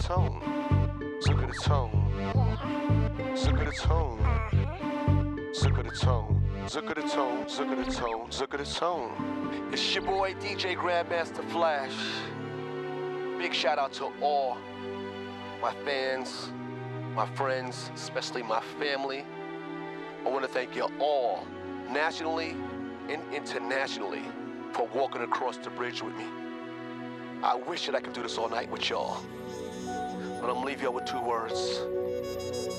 tone. Look at the tone. Look at the tone. Look at the tone. Look at the tone. Look at the tone. Look at the tone. It's your boy DJ Grandmaster Flash. Big shout out to all my fans, my friends, especially my family. I want to thank you all, nationally and internationally, for walking across the bridge with me. I wish that I could do this all night with y'all, but I'm gonna leave y'all with 2 words.